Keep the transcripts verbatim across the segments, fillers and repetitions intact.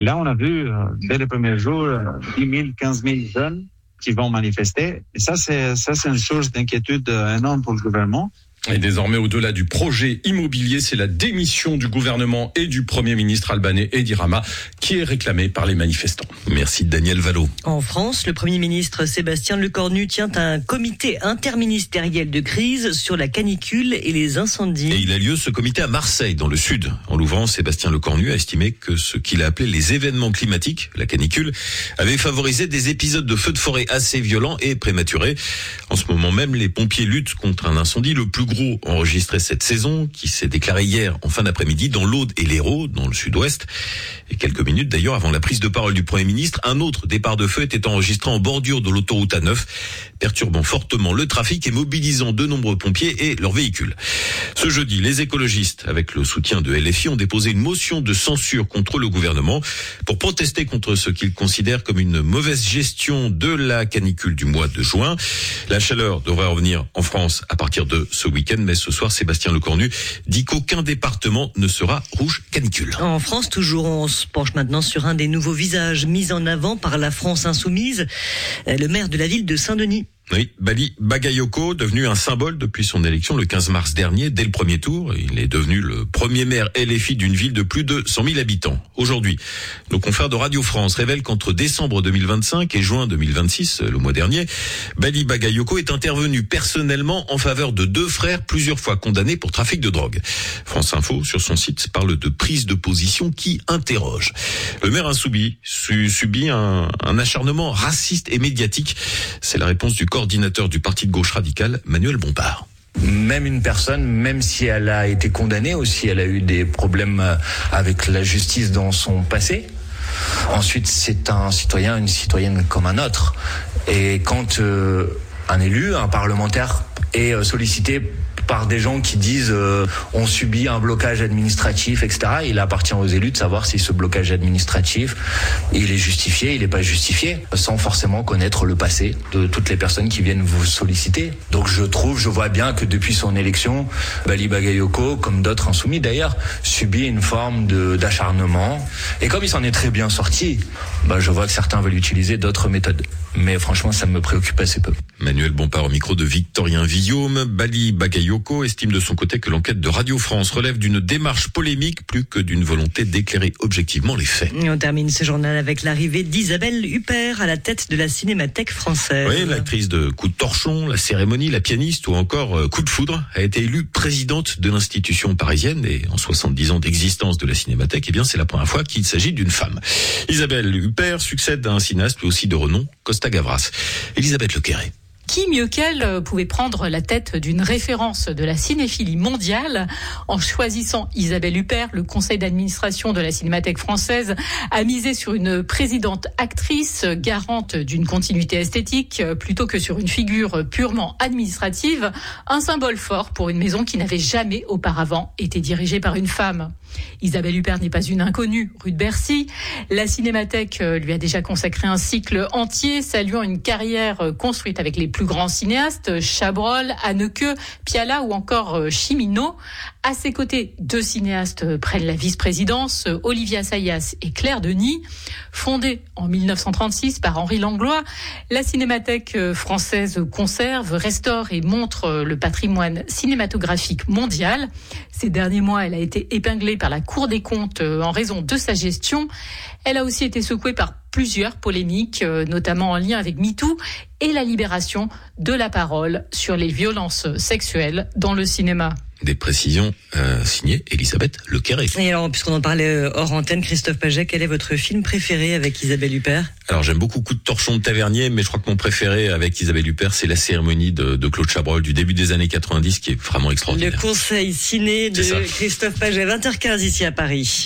Là, on a vu, euh, dès le premier jour, euh, dix mille, quinze mille jeunes qui vont manifester. Et ça, c'est, ça, c'est une source d'inquiétude énorme pour le gouvernement. Et désormais, au-delà du projet immobilier, c'est la démission du gouvernement et du Premier ministre albanais Edi Rama qui est réclamée par les manifestants. Merci Daniel Vallot. En France, le Premier ministre Sébastien Lecornu tient un comité interministériel de crise sur la canicule et les incendies. Et il a lieu ce comité à Marseille, dans le sud. En l'ouvrant, Sébastien Lecornu a estimé que ce qu'il a appelé les événements climatiques, la canicule, avait favorisé des épisodes de feux de forêt assez violents et prématurés. En ce moment même, les pompiers luttent contre un incendie le plus gros enregistré cette saison, qui s'est déclaré hier en fin d'après-midi dans l'Aude et l'Hérault, dans le sud-ouest. Et quelques minutes d'ailleurs avant la prise de parole du Premier ministre, un autre départ de feu était enregistré en bordure de l'autoroute A neuf, perturbant fortement le trafic et mobilisant de nombreux pompiers et leurs véhicules. Ce jeudi, les écologistes, avec le soutien de L F I, ont déposé une motion de censure contre le gouvernement pour protester contre ce qu'ils considèrent comme une mauvaise gestion de la canicule du mois de juin. La chaleur devrait revenir en France à partir de ce week-end, mais ce soir, Sébastien Lecornu dit qu'aucun département ne sera rouge canicule. En France, toujours, on se penche maintenant sur un des nouveaux visages mis en avant par la France insoumise, le maire de la ville de Saint-Denis. Oui, Bali Bagayoko, devenu un symbole depuis son élection le quinze mars dernier, dès le premier tour. Il est devenu le premier maire L F I d'une ville de plus de cent mille habitants. Aujourd'hui, nos confrères de Radio France révèlent qu'entre décembre deux mille vingt-cinq et juin deux mille vingt-six, le mois dernier, Bali Bagayoko est intervenu personnellement en faveur de deux frères plusieurs fois condamnés pour trafic de drogue. France Info, sur son site, parle de prise de position qui interroge. Le maire insoumis subit un, un acharnement raciste et médiatique. C'est la réponse du coordinateur du parti de gauche radical, Manuel Bompard. Même une personne, même si elle a été condamnée ou si elle a eu des problèmes avec la justice dans son passé, ensuite c'est un citoyen, une citoyenne comme un autre. Et quand euh, un élu, un parlementaire est sollicité par des gens qui disent euh, on subit un blocage administratif, et cetera. Il appartient aux élus de savoir si ce blocage administratif, il est justifié, il n'est pas justifié, sans forcément connaître le passé de toutes les personnes qui viennent vous solliciter. Donc je trouve, je vois bien que depuis son élection, Bali Bagayoko, comme d'autres insoumis d'ailleurs, subit une forme de, d'acharnement. Et comme il s'en est très bien sorti, bah, je vois que certains veulent utiliser d'autres méthodes. Mais franchement, ça me préoccupe assez peu. Manuel Bompard au micro de Victorien Villaume. Bali Bagayoko estime de son côté que l'enquête de Radio France relève d'une démarche polémique plus que d'une volonté d'éclairer objectivement les faits. Et on termine ce journal avec l'arrivée d'Isabelle Huppert à la tête de la Cinémathèque française. Oui, l'actrice de Coup de torchon, La cérémonie, la pianiste ou encore Coup de foudre a été élue présidente de l'institution parisienne et en soixante-dix ans d'existence de la Cinémathèque, eh bien c'est la première fois qu'il s'agit d'une femme. Isabelle Huppert succède à un cinéaste lui aussi de renom, Costa Gavras. Elisabeth Lequerret. Qui mieux qu'elle pouvait prendre la tête d'une référence de la cinéphilie mondiale en choisissant Isabelle Huppert, le conseil d'administration de la Cinémathèque française a misé sur une présidente actrice garante d'une continuité esthétique plutôt que sur une figure purement administrative, un symbole fort pour une maison qui n'avait jamais auparavant été dirigée par une femme. Isabelle Huppert n'est pas une inconnue rue de Bercy. La Cinémathèque lui a déjà consacré un cycle entier, saluant une carrière construite avec les plus grands cinéastes, Chabrol, Haneke, Piala ou encore Cimino. À ses côtés, deux cinéastes prennent la vice-présidence, Olivier Assayas et Claire Denis. Fondée en dix-neuf cent trente-six par Henri Langlois, la Cinémathèque française conserve, restaure et montre le patrimoine cinématographique mondial. Ces derniers mois, elle a été épinglée par la Cour des comptes en raison de sa gestion. Elle a aussi été secouée par plusieurs polémiques, notamment en lien avec MeToo et la libération de la parole sur les violences sexuelles dans le cinéma. Des précisions euh, signées Elisabeth Lequerret. Et alors, puisqu'on en parlait hors antenne, Christophe Paget, quel est votre film préféré avec Isabelle Huppert ? Alors j'aime beaucoup Coup de torchon de Tavernier, mais je crois que mon préféré avec Isabelle Huppert, c'est La cérémonie de, de Claude Chabrol du début des années quatre-vingt-dix, qui est vraiment extraordinaire. Le conseil ciné de Christophe Paget, vingt heures quinze ici à Paris.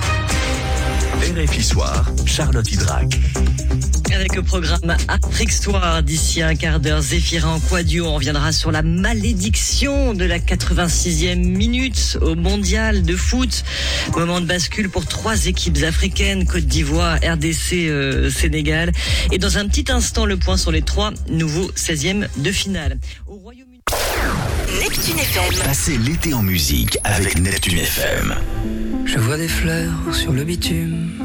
R F I Soir, Charlotte Hydrac. Avec le programme Afrique Soir, d'ici un quart d'heure, Zéphirin en quadio, on reviendra sur la malédiction de la quatre-vingt-sixième minute au mondial de foot. Moment de bascule pour trois équipes africaines, Côte d'Ivoire, R D C, euh, Sénégal. Et dans un petit instant, le point sur les trois nouveaux seizièmes de finale. Au Royaume-Uni. Neptune F M. Passez l'été en musique avec Neptune F M. Je vois des fleurs sur le bitume,